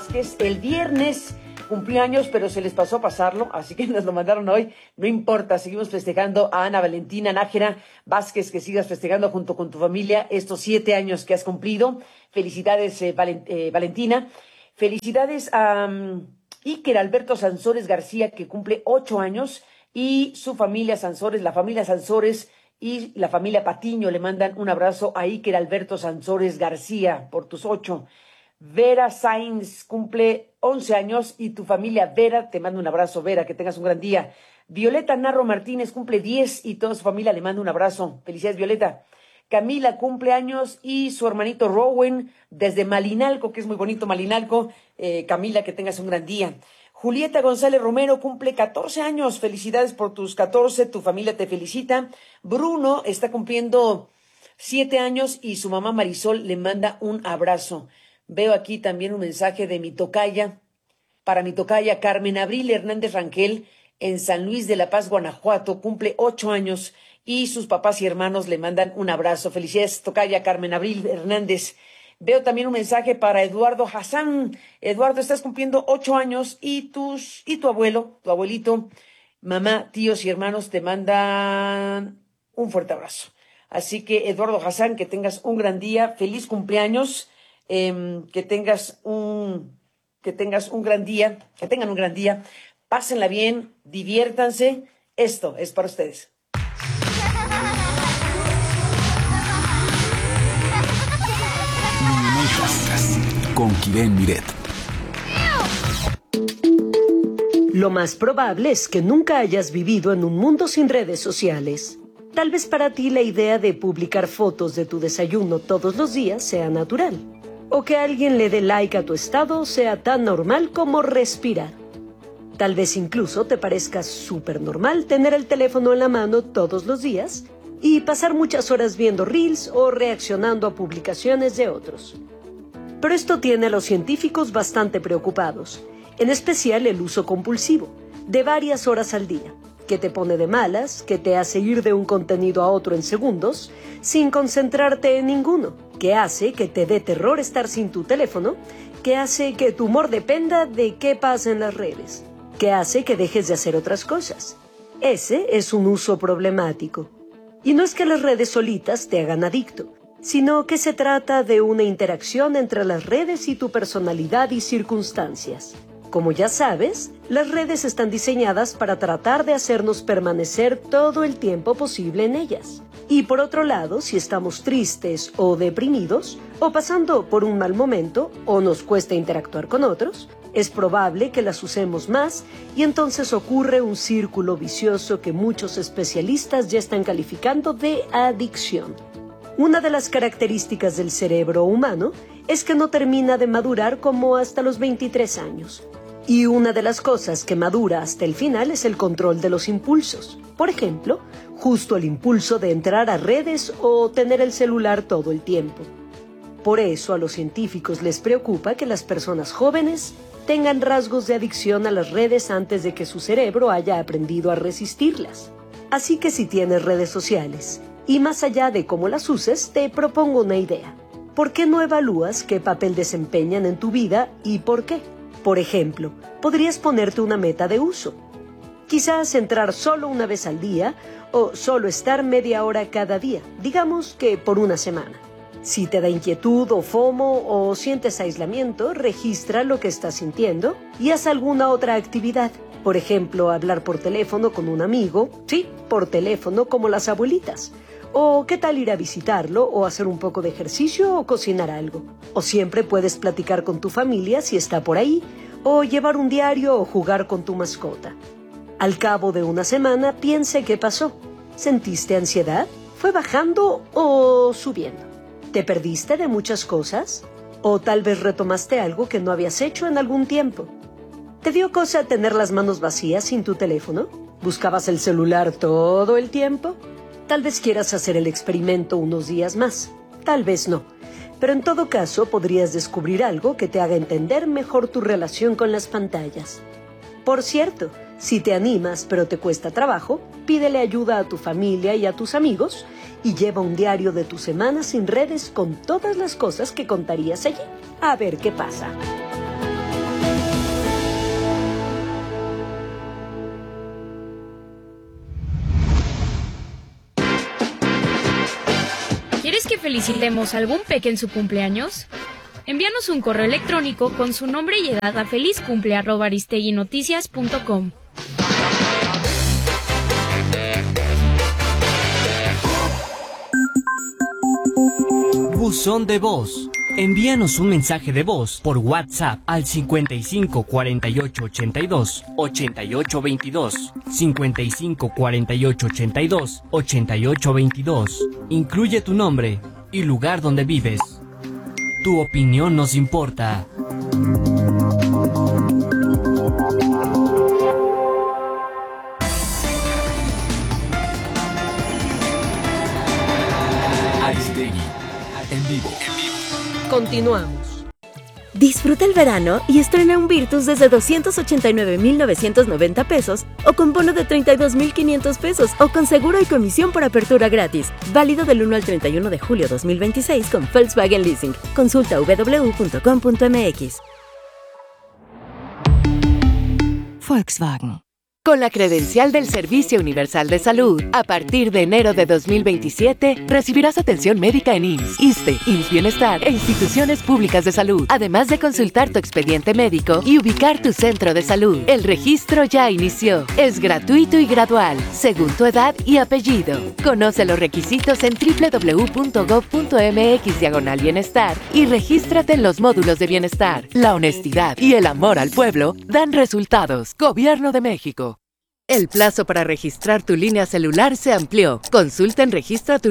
Vázquez. El viernes cumplió años, pero se les pasó a pasarlo, así que nos lo mandaron hoy. No importa, seguimos festejando a Ana Valentina Nájera Vázquez, que sigas festejando junto con tu familia estos 7 años que has cumplido. Felicidades, Valentina. Felicidades a Iker Alberto Sansores García, que cumple 8 años, y su familia Sansores, la familia Sansores y la familia Patiño le mandan un abrazo a Iker Alberto Sansores García por tus 8. Vera Sainz cumple 11 años y tu familia Vera te manda un abrazo, Vera, que tengas un gran día. Violeta Narro Martínez cumple 10 y toda su familia le manda un abrazo. Felicidades, Violeta. Camila cumple años y su hermanito Rowan desde Malinalco, que es muy bonito Malinalco. Camila, que tengas un gran día. Julieta González Romero cumple 14 años. Felicidades por tus 14, tu familia te felicita. Bruno está cumpliendo 7 años y su mamá Marisol le manda un abrazo. Veo aquí también un mensaje de mi tocaya, para mi tocaya Carmen Abril Hernández Rangel, en San Luis de la Paz, Guanajuato, cumple 8 años y sus papás y hermanos le mandan un abrazo. Felicidades, tocaya Carmen Abril Hernández. Veo también un mensaje para Eduardo Hassan. Eduardo, estás cumpliendo 8 años y tu abuelo, tu abuelito, mamá, tíos y hermanos te mandan un fuerte abrazo. Así que, Eduardo Hassan, que tengas un gran día, feliz cumpleaños. Que tengan un gran día, pásenla bien, diviértanse, esto es para ustedes. Con Kiren Miret. Lo más probable es que nunca hayas vivido en un mundo sin redes sociales. Tal vez para ti la idea de publicar fotos de tu desayuno todos los días sea natural. O que alguien le dé like a tu estado sea tan normal como respirar. Tal vez incluso te parezca súper normal tener el teléfono en la mano todos los días y pasar muchas horas viendo reels o reaccionando a publicaciones de otros. Pero esto tiene a los científicos bastante preocupados, en especial el uso compulsivo, de varias horas al día, que te pone de malas, que te hace ir de un contenido a otro en segundos, sin concentrarte en ninguno, que hace que te dé terror estar sin tu teléfono, que hace que tu humor dependa de qué pasa en las redes, que hace que dejes de hacer otras cosas. Ese es un uso problemático. Y no es que las redes solitas te hagan adicto, sino que se trata de una interacción entre las redes y tu personalidad y circunstancias. Como ya sabes, las redes están diseñadas para tratar de hacernos permanecer todo el tiempo posible en ellas. Y por otro lado, si estamos tristes o deprimidos, o pasando por un mal momento, o nos cuesta interactuar con otros, es probable que las usemos más y entonces ocurre un círculo vicioso que muchos especialistas ya están calificando de adicción. Una de las características del cerebro humano es que no termina de madurar como hasta los 23 años. Y una de las cosas que madura hasta el final es el control de los impulsos. Por ejemplo, justo el impulso de entrar a redes o tener el celular todo el tiempo. Por eso a los científicos les preocupa que las personas jóvenes tengan rasgos de adicción a las redes antes de que su cerebro haya aprendido a resistirlas. Así que si tienes redes sociales, y más allá de cómo las uses, te propongo una idea. ¿Por qué no evalúas qué papel desempeñan en tu vida y por qué? Por ejemplo, podrías ponerte una meta de uso. Quizás entrar solo una vez al día o solo estar media hora cada día, digamos que por una semana. Si te da inquietud o FOMO o sientes aislamiento, registra lo que estás sintiendo y haz alguna otra actividad. Por ejemplo, hablar por teléfono con un amigo, sí, por teléfono como las abuelitas. O qué tal ir a visitarlo o hacer un poco de ejercicio o cocinar algo. O siempre puedes platicar con tu familia si está por ahí, o llevar un diario o jugar con tu mascota. Al cabo de una semana, piense qué pasó. ¿Sentiste ansiedad? ¿Fue bajando o subiendo? ¿Te perdiste de muchas cosas? ¿O tal vez retomaste algo que no habías hecho en algún tiempo? ¿Te dio cosa tener las manos vacías sin tu teléfono? ¿Buscabas el celular todo el tiempo? Tal vez quieras hacer el experimento unos días más, tal vez no. Pero en todo caso podrías descubrir algo que te haga entender mejor tu relación con las pantallas. Por cierto, si te animas pero te cuesta trabajo, pídele ayuda a tu familia y a tus amigos y lleva un diario de tu semana sin redes con todas las cosas que contarías allí. A ver qué pasa. ¿Quieres que felicitemos a algún peque en su cumpleaños? Envíanos un correo electrónico con su nombre y edad a felizcumple@aristeguinoticias.com. Buzón de voz. Envíanos un mensaje de voz por WhatsApp al 55 48 82 88 22, 55 48 82 88 22. Incluye tu nombre y lugar donde vives. Tu opinión nos importa. Aristegui, en vivo. Continuamos. Disfruta el verano y estrena un Virtus desde 289,990 pesos o con bono de 32,500 pesos o con seguro y comisión por apertura gratis. Válido del 1 al 31 de julio 2026 con Volkswagen Leasing. Consulta www.com.mx. Volkswagen. Con la credencial del Servicio Universal de Salud, a partir de enero de 2027, recibirás atención médica en IMSS, ISSSTE, IMSS Bienestar e instituciones públicas de salud, además de consultar tu expediente médico y ubicar tu centro de salud. El registro ya inició. Es gratuito y gradual, según tu edad y apellido. Conoce los requisitos en www.gov.mx/bienestar y regístrate en los módulos de bienestar. La honestidad y el amor al pueblo dan resultados. Gobierno de México. El plazo para registrar tu línea celular se amplió. Consulta en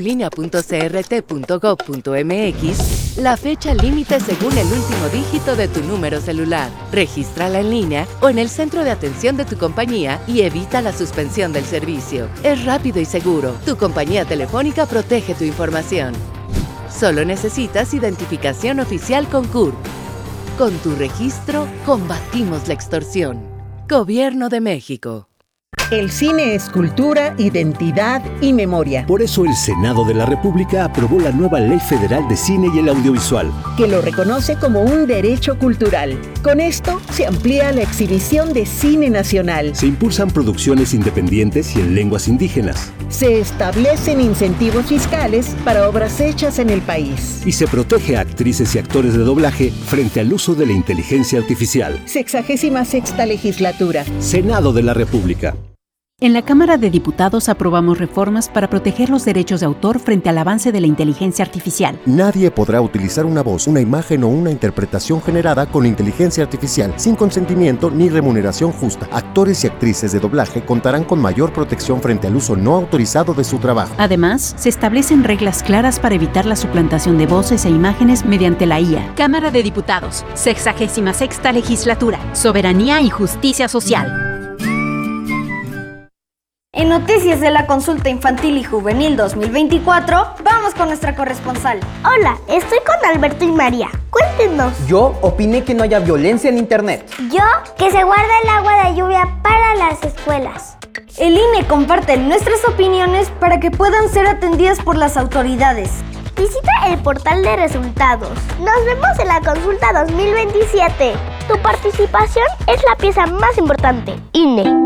registratulinea.crt.gov.mx la fecha límite según el último dígito de tu número celular. Regístrala en línea o en el centro de atención de tu compañía y evita la suspensión del servicio. Es rápido y seguro. Tu compañía telefónica protege tu información. Solo necesitas identificación oficial con CURP. Con tu registro, combatimos la extorsión. Gobierno de México. El cine es cultura, identidad y memoria. Por eso el Senado de la República aprobó la nueva Ley Federal de Cine y el Audiovisual, que lo reconoce como un derecho cultural. Con esto se amplía la exhibición de cine nacional. Se impulsan producciones independientes y en lenguas indígenas. Se establecen incentivos fiscales para obras hechas en el país. Y se protege a actrices y actores de doblaje frente al uso de la inteligencia artificial. 66ª legislatura. Senado de la República. En la Cámara de Diputados aprobamos reformas para proteger los derechos de autor frente al avance de la inteligencia artificial. Nadie podrá utilizar una voz, una imagen o una interpretación generada con inteligencia artificial sin consentimiento ni remuneración justa. Actores y actrices de doblaje contarán con mayor protección frente al uso no autorizado de su trabajo. Además, se establecen reglas claras para evitar la suplantación de voces e imágenes mediante la IA. Cámara de Diputados, 66ª legislatura, soberanía y justicia social. En noticias de la consulta infantil y juvenil 2024, vamos con nuestra corresponsal. Hola, estoy con Alberto y María. Cuéntenos. Yo opiné que no haya violencia en internet. Yo, que se guarda el agua de lluvia para las escuelas. El INE comparte nuestras opiniones para que puedan ser atendidas por las autoridades. Visita el portal de resultados. Nos vemos en la consulta 2027. Tu participación es la pieza más importante. INE.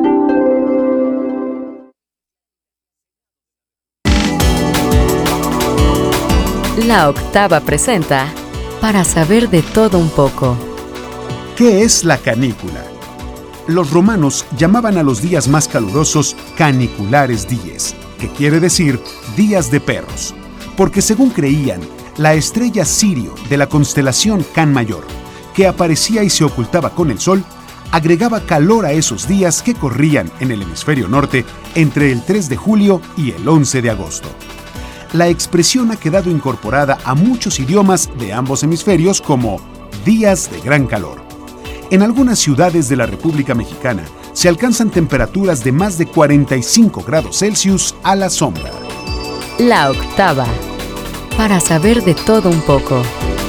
La Octava presenta Para saber de todo un poco. ¿Qué es la canícula? Los romanos llamaban a los días más calurosos caniculares dies, que quiere decir días de perros, porque según creían, la estrella Sirio de la constelación Can Mayor, que aparecía y se ocultaba con el sol, agregaba calor a esos días que corrían en el hemisferio norte entre el 3 de julio y el 11 de agosto. La expresión ha quedado incorporada a muchos idiomas de ambos hemisferios como días de gran calor. En algunas ciudades de la República Mexicana se alcanzan temperaturas de más de 45 grados Celsius a la sombra. La Octava. Para saber de todo un poco.